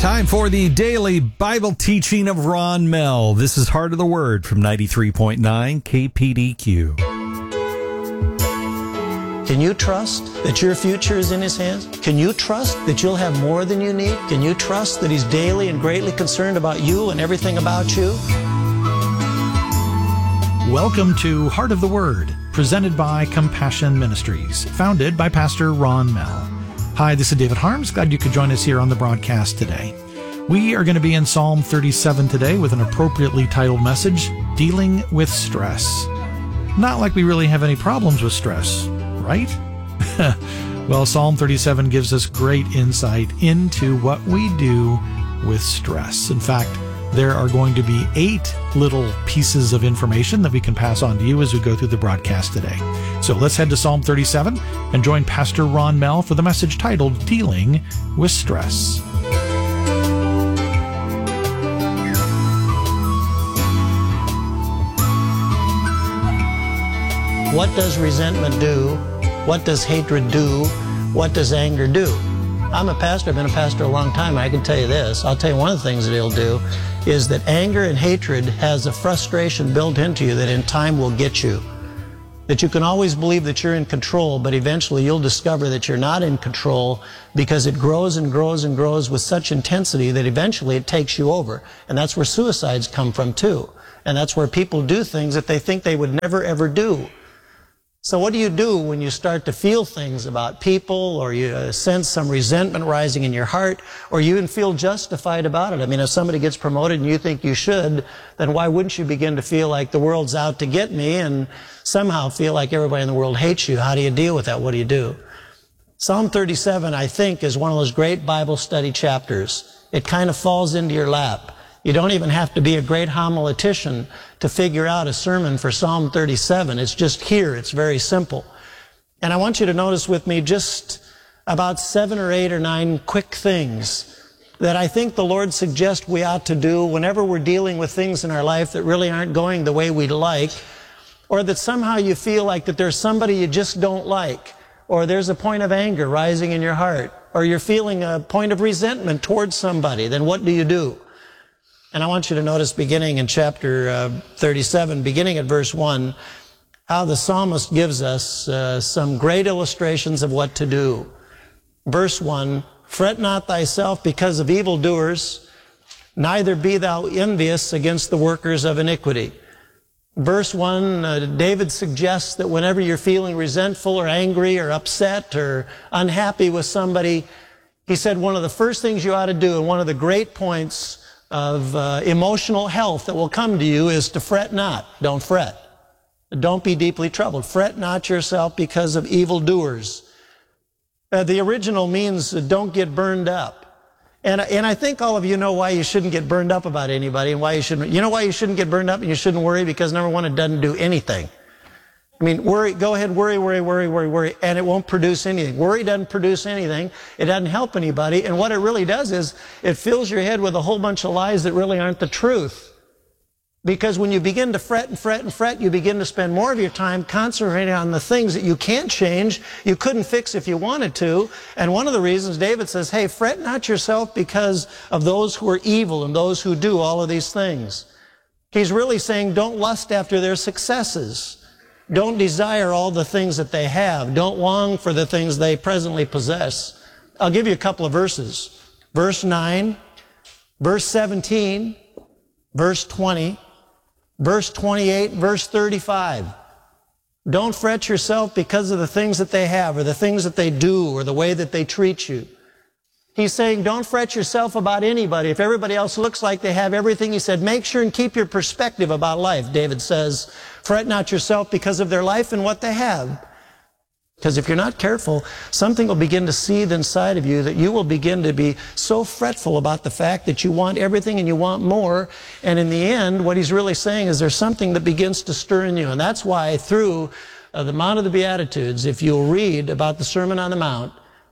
Time for the daily Bible teaching of Ron Mell. This is Heart of the Word from 93.9 KPDQ. Can you trust that your future is in His hands? Can you trust that you'll have more than you need? Can you trust that He's daily and greatly concerned about you and everything about you? Welcome to Heart of the Word, presented by Compassion Ministries, founded by Pastor Ron Mell. Hi, this is David Harms. Glad you could join us here on the broadcast today. We are going to be in Psalm 37 today with an appropriately titled message, Dealing with Stress. Not like we really have any problems with stress, right? Well, Psalm 37 gives us great insight into what we do with stress. In fact, there are going to be 8 little pieces of information that we can pass on to you as we go through the broadcast today. So let's head to Psalm 37 and join Pastor Ron Mell for the message titled, Dealing with Stress. What does resentment do? What does hatred do? What does anger do? I'm a pastor. I've been a pastor a long time, and I can tell you this. I'll tell you one of the things that it'll do is that anger and hatred has a frustration built into you that in time will get you. That you can always believe that you're in control, but eventually you'll discover that you're not in control because it grows and grows and grows with such intensity that eventually it takes you over. And that's where suicides come from too. And that's where people do things that they think they would never ever do. So what do you do when you start to feel things about people, or you sense some resentment rising in your heart, or you even feel justified about it? I mean, if somebody gets promoted and you think you should, then why wouldn't you begin to feel like the world's out to get me and somehow feel like everybody in the world hates you? How do you deal with that? What do you do? Psalm 37, I think, is one of those great Bible study chapters. It kind of falls into your lap. You don't even have to be a great homiletician to figure out a sermon for Psalm 37. It's just here. It's very simple. And I want you to notice with me just about 7 or 8 or 9 quick things that I think the Lord suggests we ought to do whenever we're dealing with things in our life that really aren't going the way we'd like, or that somehow you feel like that there's somebody you just don't like, or there's a point of anger rising in your heart, or you're feeling a point of resentment towards somebody. Then what do? And I want you to notice beginning in chapter 37, beginning at verse 1, how the psalmist gives us some great illustrations of what to do. Verse 1, fret not thyself because of evildoers, neither be thou envious against the workers of iniquity. Verse 1, David suggests that whenever you're feeling resentful or angry or upset or unhappy with somebody, he said one of the first things you ought to do, and one of the great points of emotional health that will come to you is to fret not. Don't fret. Don't be deeply troubled. Fret not yourself because of evildoers. The original means don't get burned up. And I think all of you know why you shouldn't get burned up about anybody and why you shouldn't. You know why you shouldn't get burned up and you shouldn't worry? Because number one, it doesn't do anything. I mean, go ahead, worry, and it won't produce anything. Worry doesn't produce anything. It doesn't help anybody. And what it really does is it fills your head with a whole bunch of lies that really aren't the truth. Because when you begin to fret and fret and fret, you begin to spend more of your time concentrating on the things that you can't change, you couldn't fix if you wanted to. And one of the reasons David says, hey, fret not yourself because of those who are evil and those who do all of these things. He's really saying don't lust after their successes. Don't desire all the things that they have. Don't long for the things they presently possess. I'll give you a couple of verses. Verse 9, verse 17, verse 20, verse 28, verse 35. Don't fret yourself because of the things that they have or the things that they do or the way that they treat you. He's saying don't fret yourself about anybody. If everybody else looks like they have everything, he said, make sure and keep your perspective about life. David says, fret not yourself because of their life and what they have. Because if you're not careful, something will begin to seethe inside of you that you will begin to be so fretful about the fact that you want everything and you want more. And in the end, what he's really saying is there's something that begins to stir in you. And that's why through the Mount of the Beatitudes, if you'll read about the Sermon on the Mount,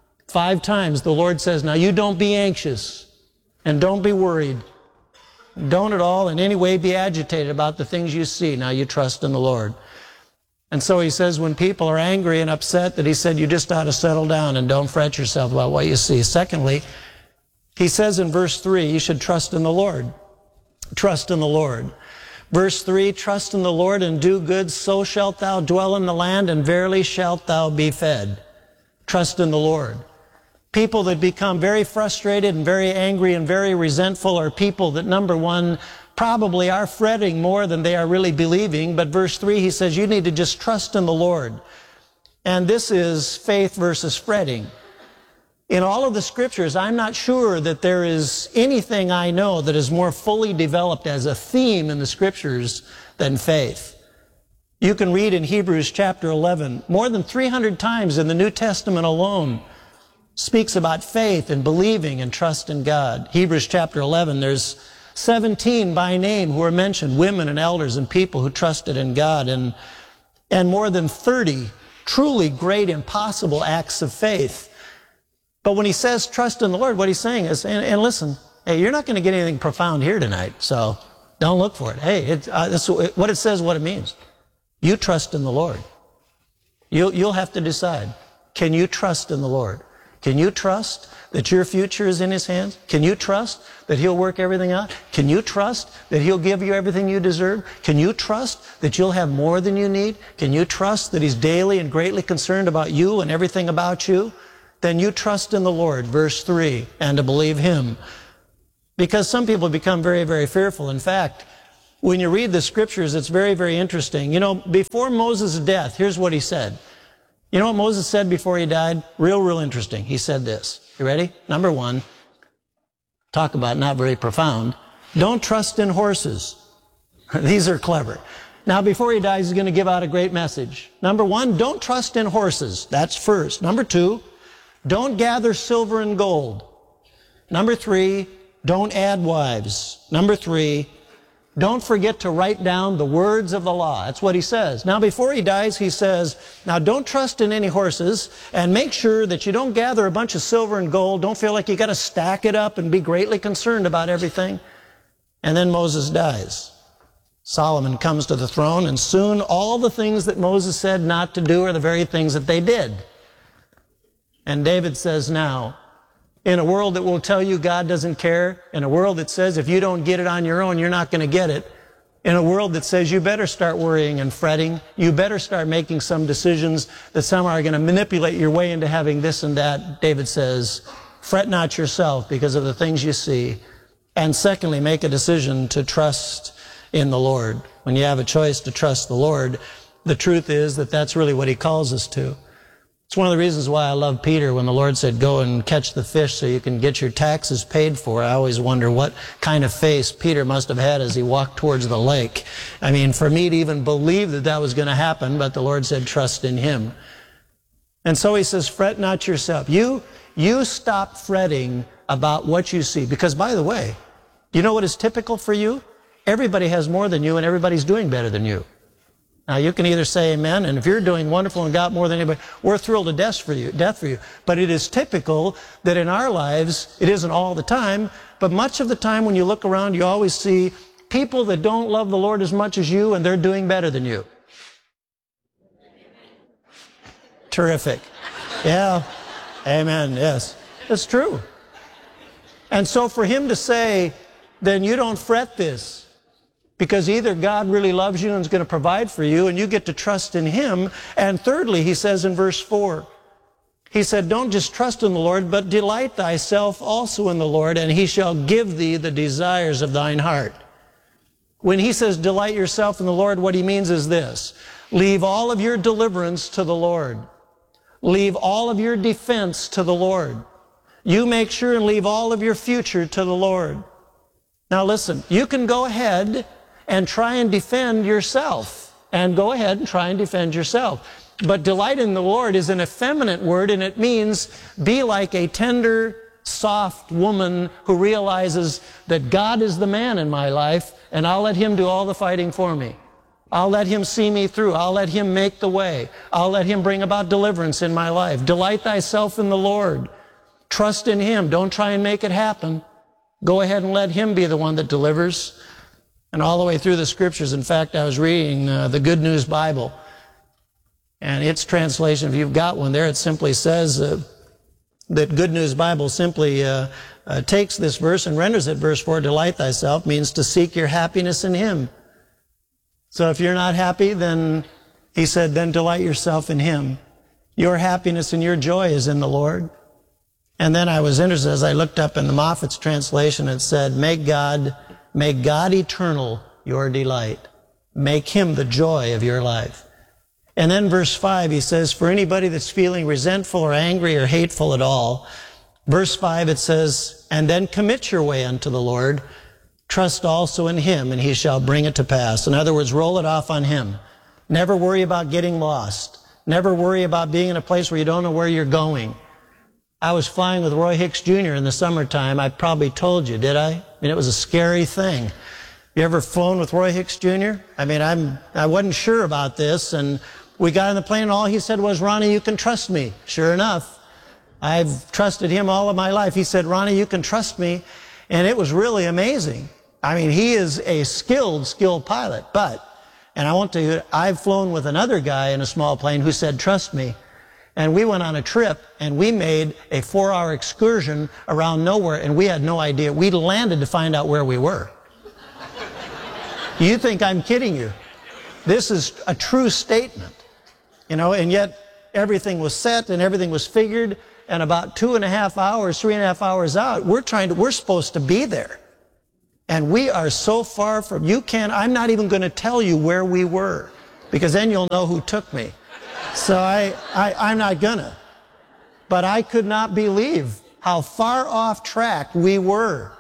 5 times the Lord says, now you don't be anxious and don't be worried. Don't at all in any way be agitated about the things you see. Now you trust in the Lord. And so he says when people are angry and upset that he said you just ought to settle down and don't fret yourself about what you see. Secondly, He says in verse 3, you should trust in the Lord. Trust in the Lord. Verse 3, trust in the Lord and do good, so shalt thou dwell in the land, and verily shalt thou be fed. Trust in the Lord. People that become very frustrated and very angry and very resentful are people that, number one, probably are fretting more than they are really believing. But verse 3, he says you need to just trust in the Lord. And this is faith versus fretting. In all of the scriptures, I'm not sure that there is anything I know that is more fully developed as a theme in the scriptures than faith. You can read in Hebrews chapter 11, more than 300 times in the New Testament alone, speaks about faith and believing and trust in God. Hebrews chapter 11, there's 17 by name who are mentioned, women and elders and people who trusted in God, and more than 30 truly great impossible acts of faith. But when he says trust in the Lord, what he's saying is, and listen, hey, you're not going to get anything profound here tonight, so don't look for it. Hey, that's what it says, what it means. You trust in the Lord. You'll have to decide. Can you trust in the Lord? Can you trust that your future is in his hands? Can you trust that he'll work everything out? Can you trust that he'll give you everything you deserve? Can you trust that you'll have more than you need? Can you trust that he's daily and greatly concerned about you and everything about you? Then you trust in the Lord, verse 3, and to believe him. Because some people become very, very fearful. In fact, when you read the scriptures, it's very, very interesting. You know, before Moses' death, here's what he said. You know what Moses said before he died? Real interesting. He said this. You ready? Number one, talk about not very profound. Don't trust in horses. These are clever. Now, before he dies, he's going to give out a great message. Number one, don't trust in horses. That's first. Number two, don't gather silver and gold. Number three, don't add wives. Number three, don't forget to write down the words of the law. That's what he says. Now, before he dies, he says, now don't trust in any horses, and make sure that you don't gather a bunch of silver and gold. Don't feel like you got to stack it up and be greatly concerned about everything. And then Moses dies. Solomon comes to the throne, and soon all the things that Moses said not to do are the very things that they did. And David says now, in a world that will tell you God doesn't care, in a world that says if you don't get it on your own, you're not going to get it, in a world that says you better start worrying and fretting, you better start making some decisions that somehow are going to manipulate your way into having this and that, David says, fret not yourself because of the things you see. And secondly, make a decision to trust in the Lord. When you have a choice to trust the Lord, the truth is that that's really what he calls us to. It's one of the reasons why I love Peter when the Lord said, go and catch the fish so you can get your taxes paid for. I always wonder what kind of face Peter must have had as he walked towards the lake. I mean, for me to even believe that that was going to happen, but the Lord said, trust in him. And so he says, fret not yourself. You stop fretting about what you see. Because, by the way, you know what is typical for you? Everybody has more than you, and everybody's doing better than you. Now, you can either say amen, and if you're doing wonderful and got more than anybody, we're thrilled to death for you. But it is typical that in our lives, it isn't all the time, but much of the time when you look around, you always see people that don't love the Lord as much as you, and they're doing better than you. Terrific. Yeah. Amen. Yes. It's true. And so for him to say, then you don't fret this, because either God really loves you and is going to provide for you, and you get to trust in him. And thirdly, he says in verse 4, he said, don't just trust in the Lord, but delight thyself also in the Lord, and he shall give thee the desires of thine heart. When he says delight yourself in the Lord, what he means is this: leave all of your deliverance to the Lord. Leave all of your defense to the Lord. You make sure and leave all of your future to the Lord. Now listen, you can go ahead and try and defend yourself. And go ahead and try and defend yourself. But delight in the Lord is an effeminate word, and it means be like a tender, soft woman who realizes that God is the man in my life, and I'll let him do all the fighting for me. I'll let him see me through. I'll let him make the way. I'll let him bring about deliverance in my life. Delight thyself in the Lord. Trust in him. Don't try and make it happen. Go ahead and let him be the one that delivers. And all the way through the scriptures, in fact, I was reading the Good News Bible. And its translation, if you've got one there, it simply says, that Good News Bible simply takes this verse and renders it, verse 4, delight thyself, means to seek your happiness in Him. So if you're not happy, then he said, then delight yourself in Him. Your happiness and your joy is in the Lord. And then I was interested as I looked up in the Moffat's translation, it said, make God eternal your delight. Make Him the joy of your life. And then verse 5, he says, for anybody that's feeling resentful or angry or hateful at all, verse 5 it says, and then commit your way unto the Lord. Trust also in Him, and He shall bring it to pass. In other words, roll it off on Him. Never worry about getting lost. Never worry about being in a place where you don't know where you're going. I was flying with Roy Hicks Jr. in the summertime. I probably told you, did I? I mean, it was a scary thing. You ever flown with Roy Hicks Jr.? I mean, I wasn't sure about this, and we got on the plane, and all he said was, Ronnie, you can trust me. Sure enough, I've trusted him all of my life. He said, Ronnie, you can trust me, and it was really amazing. I mean, he is a skilled pilot, and I won't tell you, I've flown with another guy in a small plane who said, trust me. And we went on a trip, and we made a 4-hour excursion around nowhere, and we had no idea. We landed to find out where we were. You think I'm kidding you? This is a true statement, you know, and yet everything was set and everything was figured, and about 3.5 hours out, we're supposed to be there. And we are so far from, I'm not even going to tell you where we were, because then you'll know who took me. So I'm not gonna. But I could not believe how far off track we were.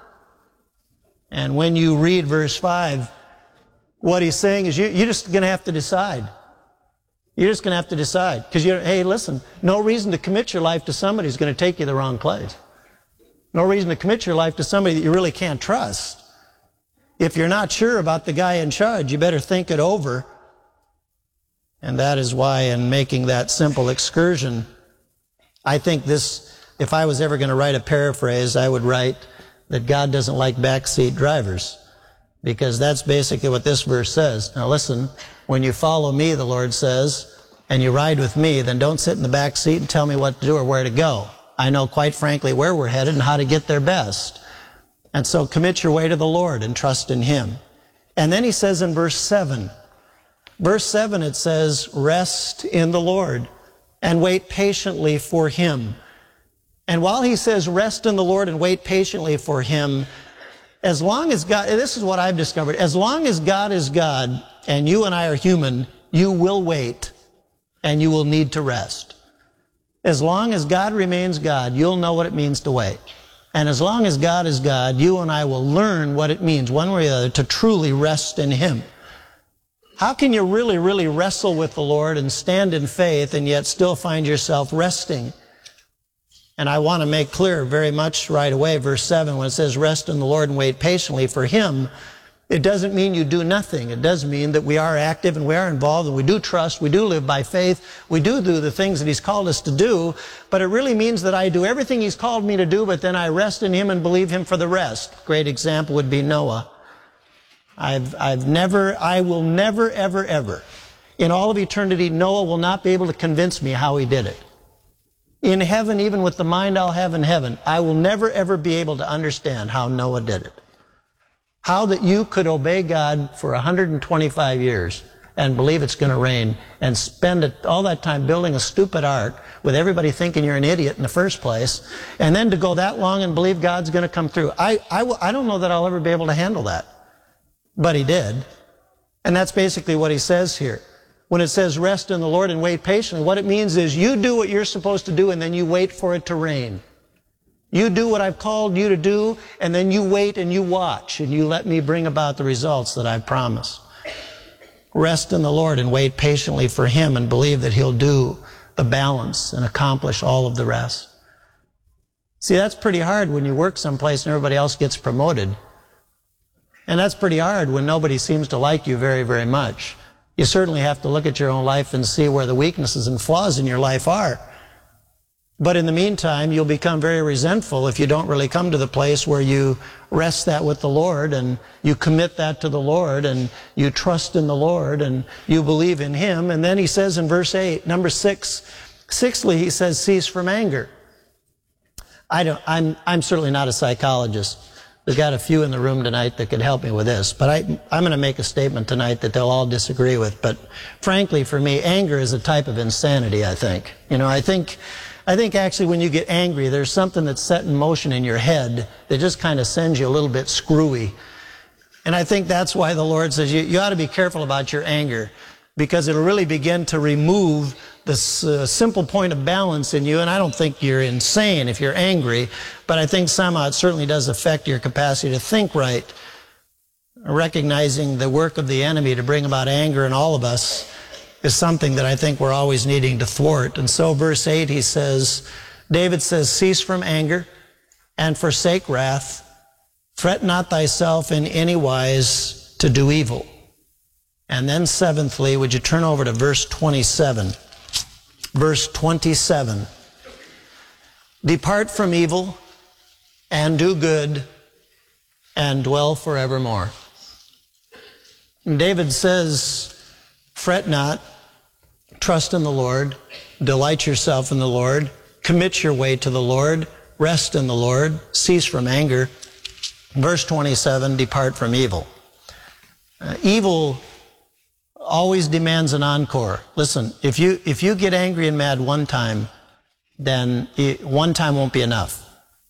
And when you read verse 5, what he's saying is you're just going to have to decide. You're just going to have to decide. Because hey, listen, no reason to commit your life to somebody who's going to take you the wrong place. No reason to commit your life to somebody that you really can't trust. If you're not sure about the guy in charge, you better think it over. And that is why in making that simple excursion, I think if I was ever going to write a paraphrase, I would write that God doesn't like backseat drivers. Because that's basically what this verse says. Now listen, when you follow me, the Lord says, and you ride with me, then don't sit in the back seat and tell me what to do or where to go. I know quite frankly where we're headed and how to get there best. And so commit your way to the Lord and trust in Him. And then he says in verse 7, it says, rest in the Lord and wait patiently for Him. And while he says rest in the Lord and wait patiently for Him, as long as God, this is what I've discovered, as long as God is God and you and I are human, you will wait and you will need to rest. As long as God remains God, you'll know what it means to wait. And as long as God is God, you and I will learn what it means, one way or the other, to truly rest in Him. How can you really, really wrestle with the Lord and stand in faith and yet still find yourself resting? And I want to make clear very much right away, verse 7, when it says, rest in the Lord and wait patiently for Him, it doesn't mean you do nothing. It does mean that we are active and we are involved and we do trust, we do live by faith, we do the things that He's called us to do, but it really means that I do everything He's called me to do, but then I rest in Him and believe Him for the rest. Great example would be Noah. I will never, ever, ever, in all of eternity, Noah will not be able to convince me how he did it. In heaven, even with the mind I'll have in heaven, I will never, ever be able to understand how Noah did it. How that you could obey God for 125 years and believe it's going to rain and spend all that time building a stupid ark with everybody thinking you're an idiot in the first place, and then to go that long and believe God's going to come through. I don't know that I'll ever be able to handle that. But he did. And that's basically what he says here. When it says rest in the Lord and wait patiently, what it means is you do what you're supposed to do and then you wait for it to rain. You do what I've called you to do and then you wait and you watch and you let me bring about the results that I've promised. Rest in the Lord and wait patiently for Him and believe that He'll do the balance and accomplish all of the rest. See, that's pretty hard when you work someplace and everybody else gets promoted. And that's pretty hard when nobody seems to like you very, very much. You certainly have to look at your own life and see where the weaknesses and flaws in your life are. But in the meantime, you'll become very resentful if you don't really come to the place where you rest that with the Lord and you commit that to the Lord and you trust in the Lord and you believe in Him. And then he says in verse 8, number 6, sixthly, he says, cease from anger. I'm certainly not a psychologist. We've got a few in the room tonight that could help me with this, but I'm going to make a statement tonight that they'll all disagree with. But frankly, for me, anger is a type of insanity, I think. You know, I think actually when you get angry, there's something that's set in motion in your head that just kind of sends you a little bit screwy. And I think that's why the Lord says you ought to be careful about your anger, because it'll really begin to remove this simple point of balance in you. And I don't think you're insane if you're angry, but I think somehow it certainly does affect your capacity to think right. Recognizing the work of the enemy to bring about anger in all of us is something that I think we're always needing to thwart. And so verse 8, David says, cease from anger and forsake wrath. Fret not thyself in any wise to do evil. And then seventhly, would you turn over to verse 27? Verse 27. Depart from evil and do good and dwell forevermore. And David says, fret not, trust in the Lord, delight yourself in the Lord, commit your way to the Lord, rest in the Lord, cease from anger. Verse 27, depart from evil. Evil always demands an encore. Listen, if you get angry and mad one time, then one time won't be enough.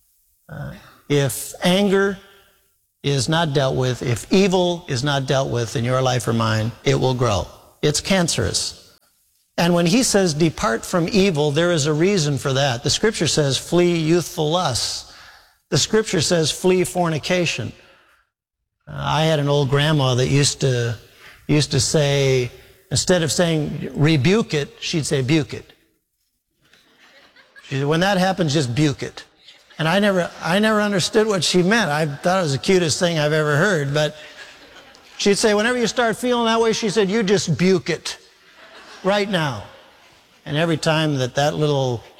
If anger is not dealt with, if evil is not dealt with in your life or mine, it will grow. It's cancerous. And when he says depart from evil, there is a reason for that. The scripture says flee youthful lusts. The scripture says flee fornication. I had an old grandma that used to say, instead of saying rebuke it, she'd say buke it. She said, when that happens, just buke it. And I never understood what she meant. I thought it was the cutest thing I've ever heard. But she'd say, whenever you start feeling that way, she said, you just buke it right now. And every time that little